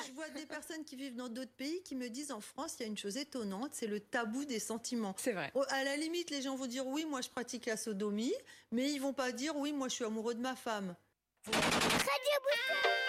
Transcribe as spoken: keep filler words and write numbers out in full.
je vois des personnes qui vivent dans d'autres pays qui me disent en France, il y a une chose étonnante, c'est le tabou des sentiments. C'est vrai. À la limite, les gens vont dire oui, moi je pratique la sodomie, mais ils vont pas dire oui, moi je suis amoureux de ma femme. Radio Bouton.